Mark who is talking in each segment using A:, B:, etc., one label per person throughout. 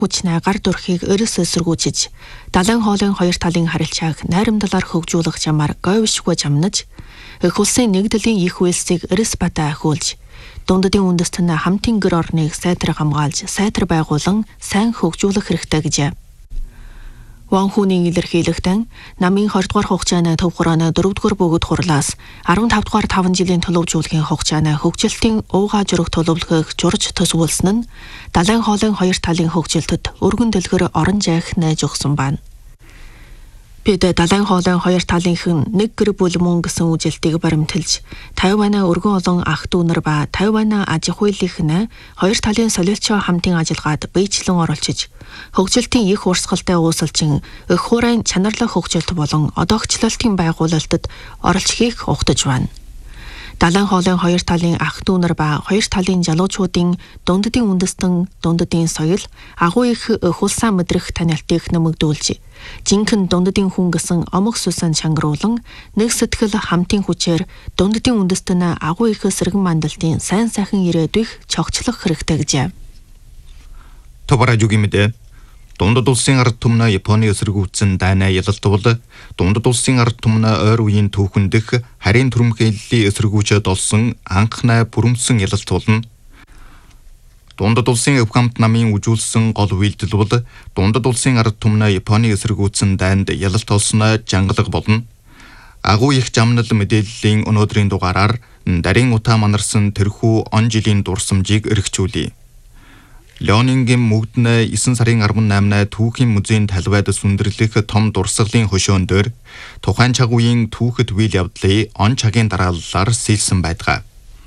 A: хүчнээ гар дүрхийг өрөөс эсэргүүцэж, далайн хоолойн хоёр талын харилцааг найрамдлаар хөгжүүлэх замаар говьшгүй замнаж, их улсын нэгдлийн их үйлсийг эрс бата ахиулж, дундадын үндэстэн хамтын гэр орныг сайтар хамгаалж, сайтар байгуулан сайн хөгжүүлэх хэрэгтэй гэжээ. Ван Хүнийн илэрхийлэгтэн намын 20 дугаар хугацааны төв хурааны 4 дугаар бөгөөд хурлаас 15 дугаар 5 жилийн төлөвлөжүүлгийн хугацааны хөгжилтийн уугаа жураг төлөвлөгөөг журж төсвөлсөн нь далайн хоолойн хоёр талын хөгжилтөд өргөн дэлгэр орон жайх найж өгсөн байна. Бид далайн хоолойн хоёр талынх нь нэг гэр бүл мөн гэсэн үжилтийг баримталж, 50 байна өргөн олон ах дүүнэр ба 50 байна аж ахуйлынх нь хоёр талын солилцоо хамтын ажиллагаад биечлэн оролцож, хөгжилтийн их урсгалтай уусалчин өх хуурайн чанарлах хөгжилт болон одоогчлалтын байгуулалтад оролцохыг ухтаж байна. Далайн хоолойн хоёр талын ах дүүнэр ба хоёр талын залуучуудын дундадын үндэстэн, дундадын соёл, агуу их өх улсаа мэдрэх танилтыг нэмэгдүүлж, жинхэнэ дундадын хүн гэсэн омог сүсэн чангруулан, нэг сэтгэл хамтын хүчээр дундадын үндэстэн агуу их сэргэн мандалтын сайн сайхан ирээдүйг чогчлох хэрэгтэй гэжээ.
B: Товаражугийн мэдээ. Дундад улсын ард түмнээ Японы эсэргүүцсэн дайнаа ялалт бол дундад улсын ард түмнээ ойр үеийн түүхэн дэх харийн түрэмхийллийн эсэргүүчэд олсон анхнаа бүрэмсэн ялалт болно. Дундад улсын өв хамт намын үжүүлсэн гол үйлдэл бол дундад улсын ард түмнээ Японы эсэргүүцсэн дайнд ялалт олсноо жангалаг болно. Агуу их замнал мэдээллийн өнөөдрийн дугаараар дарийн утаа манарсан тэрхүү он жилийн дурсамжийг эргчүүлье. Леонингийн мөгднэ 9 сарын 18-наа түүхийн музейн талбайд сүндэрлэх том дурсгалын хөшөөн дээр тухайн цаг үеийн түүхэд үйл явдлыг он цагийн дарааллаар сэлсэн байдаг.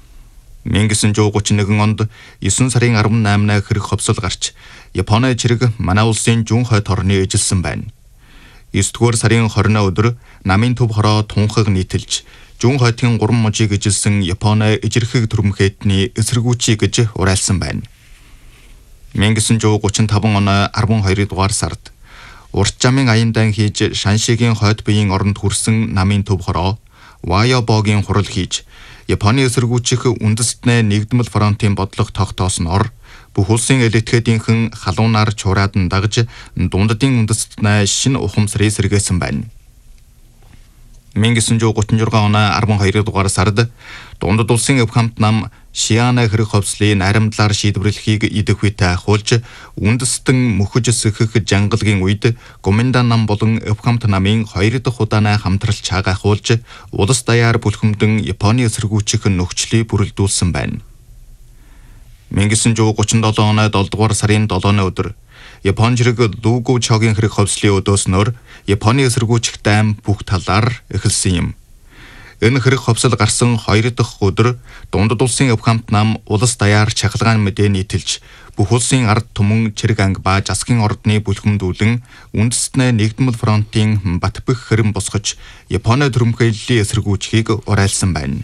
B: 1931 онд 9 сарын 18-наа хэрэг ховсол гарч Японы чирэг манай улсын зүүн хойд хорны эжилсэн байна. 9-р сарын 20-ны өдөр намын төв хороо тунхаг нийтэлж зүүн хойдын 3 мужийг эжилсэн Японы ижирхэг түрэмхэтний эсэргүүчий гэж уриалсан байна. 1935 оны 12 дугаар сард урт замын аяндаа хийж Шаншигийн хойд биеийн оронд хүрсэн намын төв хороо Вайобогийн хурал хийж Японы эсэргүүцэх үндэстнээ нэгдмэл фронтын бодлого тогтоосноор бүх улсын элитгэдийнхэн халуунаар чураадан дагж дундадын үндэстнээ шинэ ухамсарыг сэргээсэн байна. 1936 оны 12 дугаар сард дундад улсын өв хамт нам Шиана хэрэг ховслын наримдлаар шийдвэрлэхийг идэх үедээ ахуулж үндэстэн мөхөж сэхэх жангалгийн үед Гоминдан нам болон өв хамт намын 2 дахь удаанаа хамтралж чаагахуулж улс даяар бүлхэмдэн Японы эсэргүүцэх нөхцөлийг бүрэлдүүлсэн байна. 1937 оны 7 дугаар сарын 7-ны өдөр Япон жирэг Лугу чогийн хэрэг ховслын өдөөснөөр Японы эсэргүүцэх дайм бүх талаар эхэлсэн юм. Энэ хэрэг ховсол гарсан 2 дахь өдөр дундад улсын өв хамт нам улс даяар чахалгаан мэдээ нийтэлж бүх улсын ард түмэн чирэг анги ба засгийн ордны бүлхэмдүүлэн үндэстнээ нэгдмэл фронтын Батбэх хэрэм босгож Японы түрэмхийллийн эсэргүүцхийг уриалсан байна.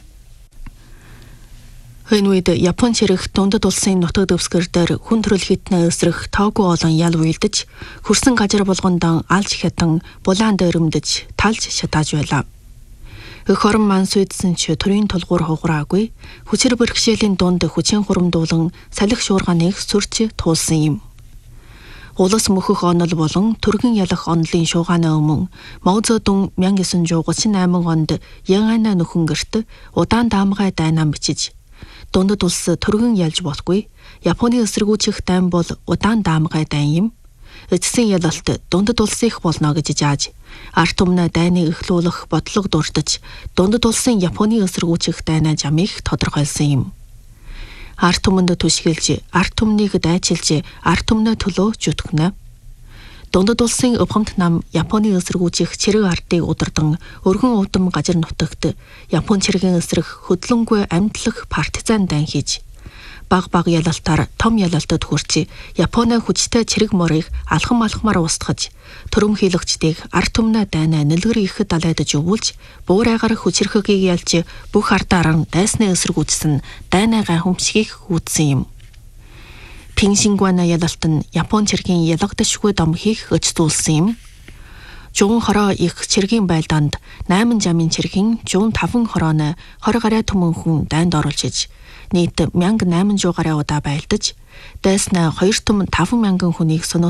B: Энэ үед Япон чирэг дундад улсын нутаг дэвсгэр дээр хүн төрөл хитнээ эсрэх тоогүй олон ял уйлдаж хөрсөн газар болгондоо алж хятан булаан дээрэмдэж талж шатааж байлаа. Өх орон маань сүйдсэн ч төрийн тулгуур хуграагүй хүчээр бэрхшээлийн дунд хүчин хурамдуулан салхи шуурганыг сүрч туулсан юм. Улс мөхөх онол болон түргэн ялах онолын шуугааны өмнө Мао Цзэдун 1938 онд Янгаана нөхөн гэрт удаан даамгай дайнаа бичиж дундад улс түргэн ялж болохгүй Японы эсэргүүцэх дайн бол удаан даамгай дайн юм. Эцсийн ялалт дундад улс их болно гэж зааж арт түмнээ дайныг эхлүүлэх бодлого дурдж дундад улсын Японы эсэргүүцэх дайнаа жамыг тодорхойлсон юм. Арт түмэнд түшгэлж, арт түмнийг дайчилж, арт түмнээ төлөө зүтгэнэ. Дундад улсын өв хамт нам Японы эсэргүүцэх чирэг ардыг удирдан өргөн удам газар нутагт Япон чиргийн эсрэх хөдлөнгүй амьдлах партизан дайн хийж баг ялалтаар том ялалтад хүрч Японы хүчтэй чирэг морийг алхам алхмаар устгаж төрөмхийлөгчдийг арт түмнээ дайнаа нэлгэр их далайдаж өвүүлж буурайгаар хүчрэхгийг ялж бүх ардаараа дайсны эсэргүүцсэн дайнаа гайхамшигыг хүүдсэн юм. Пиншингуана ялалт нь Япон чиргийн ялгадашгүй дом хийх өчтүүлсэн юм.
A: Жуган хороо их цэргийн байлдаанд 8 жамын цэргийн 105 хорооны 20 гаруй түмэн хүн дайнд оруулж иж нийт 1800 гаруй удаа байлдаж дайснаа 2 түмэн 5 мянган хүнийг